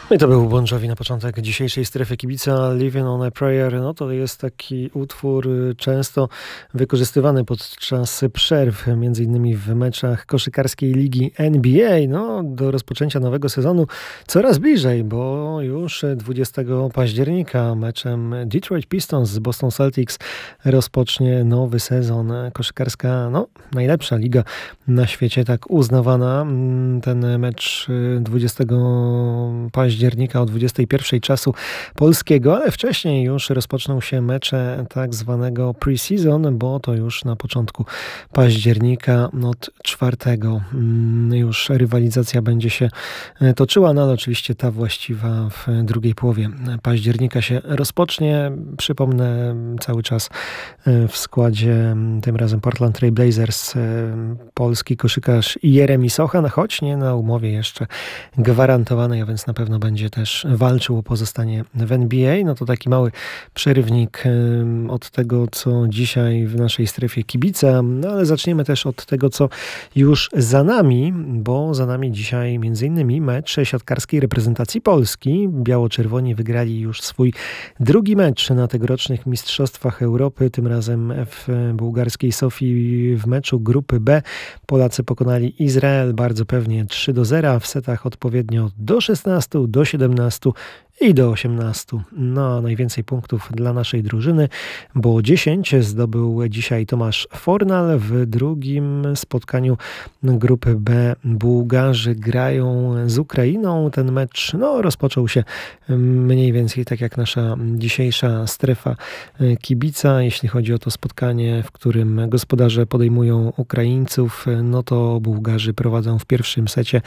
No i to był Bon Jovi na początek dzisiejszej strefy kibica. Living on a Prayer, no to jest taki utwór często wykorzystywany podczas przerw, między innymi w meczach koszykarskiej ligi NBA. No, do rozpoczęcia nowego sezonu coraz bliżej, bo już 20 października meczem Detroit Pistons z Boston Celtics rozpocznie nowy sezon. Koszykarska, no, najlepsza liga na świecie, tak uznawana. Ten mecz 20 października o 21 czasu polskiego, ale wcześniej już rozpoczną się mecze tak zwanego pre-season, bo to już na początku października od 4 już rywalizacja będzie się toczyła, no ale oczywiście ta właściwa w drugiej połowie października się rozpocznie. Przypomnę, cały czas w składzie tym razem Portland Trail Blazers polski koszykarz Jeremi Sochan, choć nie na umowie jeszcze gwarantowanej, a więc na pewno będzie też walczył o pozostanie w NBA. No to taki mały przerywnik od tego, co dzisiaj w naszej strefie kibica, no ale zaczniemy też od tego, co już za nami, bo za nami dzisiaj m.in. mecz siatkarskiej reprezentacji Polski. Biało-czerwoni wygrali już swój drugi mecz na tegorocznych Mistrzostwach Europy, tym razem w bułgarskiej Sofii w meczu grupy B. Polacy pokonali Izrael bardzo pewnie 3-0 w setach odpowiednio do 16, do 17 i do 18. No, najwięcej punktów dla naszej drużyny, bo 10 zdobył dzisiaj Tomasz Fornal. W drugim spotkaniu grupy B Bułgarzy grają z Ukrainą. Ten mecz rozpoczął się mniej więcej tak jak nasza dzisiejsza strefa kibica. Jeśli chodzi o to spotkanie, w którym gospodarze podejmują Ukraińców, no to Bułgarzy prowadzą w pierwszym secie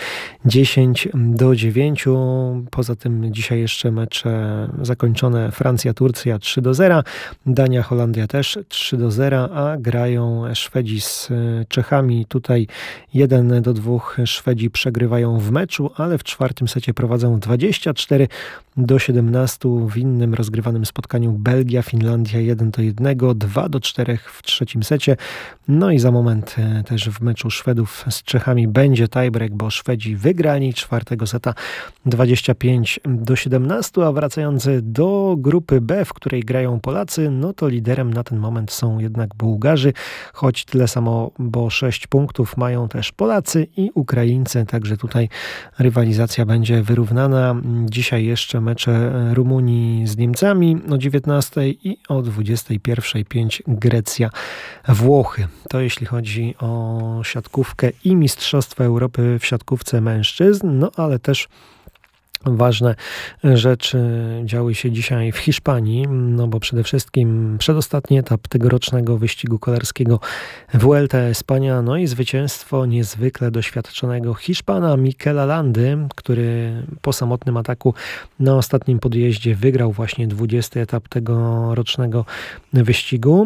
10-9. Poza tym dzisiaj jeszcze mecze zakończone: Francja-Turcja 3-0, Dania-Holandia też 3-0, a grają Szwedzi z Czechami. Tutaj 1-2 Szwedzi przegrywają w meczu, ale w czwartym secie prowadzą 24-17. W innym rozgrywanym spotkaniu Belgia-Finlandia 1-1, 2-4 w trzecim secie. No i za moment też w meczu Szwedów z Czechami będzie tiebreak, bo Szwedzi wygrali czwartego seta 25-17, a wracając do grupy B, w której grają Polacy, no to liderem na ten moment są jednak Bułgarzy, choć tyle samo, bo 6 punktów mają też Polacy i Ukraińcy, także tutaj rywalizacja będzie wyrównana. Dzisiaj jeszcze mecze Rumunii z Niemcami o 19 i o 21:05 Grecja-Włochy. To jeśli chodzi o siatkówkę i Mistrzostwa Europy w siatkówce mężczyzn, no ale też ważne rzeczy działy się dzisiaj w Hiszpanii, no bo przede wszystkim przedostatni etap tegorocznego wyścigu kolarskiego Vuelta a España, no i zwycięstwo niezwykle doświadczonego Hiszpana Mikela Landy, który po samotnym ataku na ostatnim podjeździe wygrał właśnie 20. etap tegorocznego wyścigu.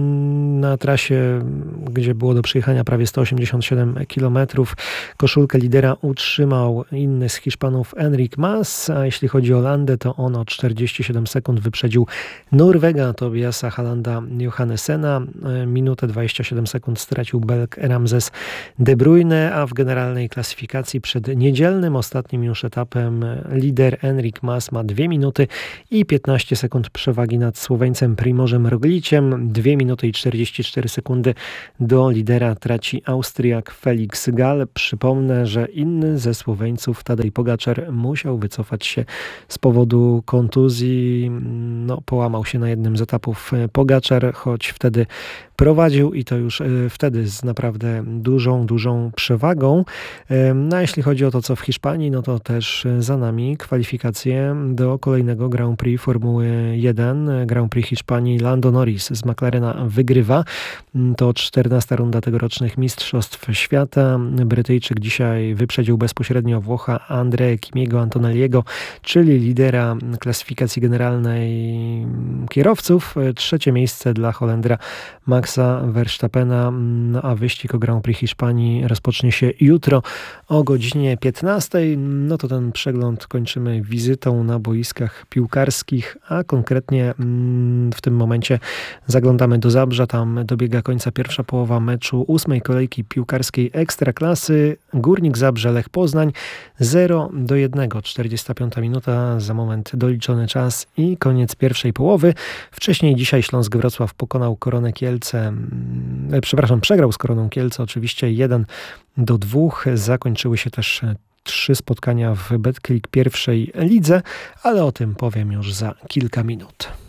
Na trasie, gdzie było do przejechania prawie 187 km, koszulkę lidera utrzymał inny z Hiszpanów Enric Mas, a jeśli chodzi o Landę, to on o 47 sekund wyprzedził Norwega Tobiasa Halanda Johannessena. Minutę 27 sekund stracił Belg Ramses De Bruyne, a w generalnej klasyfikacji przed niedzielnym ostatnim już etapem lider Enric Mas ma 2 minuty i 15 sekund przewagi nad Słoweńcem Primożem Rogliciem. 2 minuty i 44 sekundy do lidera traci Austriak Felix Gall. Przypomnę, że inny ze Słoweńców, Tadej Pogačar, musiał wycofać się z powodu kontuzji. No, połamał się na jednym z etapów Pogačar, choć wtedy prowadził i to już wtedy z naprawdę dużą przewagą. No a jeśli chodzi o to, co w Hiszpanii, no to też za nami kwalifikacje do kolejnego Grand Prix Formuły 1. Grand Prix Hiszpanii. Lando Norris z McLarena wygrywa. To 14. runda tegorocznych Mistrzostw Świata. Brytyjczyk dzisiaj wyprzedził bezpośrednio Włocha Andrea Kimiego Antonelliego, czyli lidera klasyfikacji generalnej kierowców. Trzecie miejsce dla Holendra Maxa Maxa Verstappena, no a wyścig o Grand Prix Hiszpanii rozpocznie się jutro o godzinie 15. No to ten przegląd kończymy wizytą na boiskach piłkarskich, a konkretnie w tym momencie zaglądamy do Zabrza. Tam dobiega końca pierwsza połowa meczu 8. kolejki piłkarskiej Ekstraklasy. Górnik Zabrze, Lech Poznań 0-1. 45 minuta, za moment doliczony czas i koniec pierwszej połowy. Wcześniej dzisiaj Śląsk Wrocław pokonał Koronę Kielce, przegrał z Koroną Kielce oczywiście 1-2. Zakończyły się też 3 spotkania w Betclic pierwszej lidze, ale o tym powiem już za kilka minut.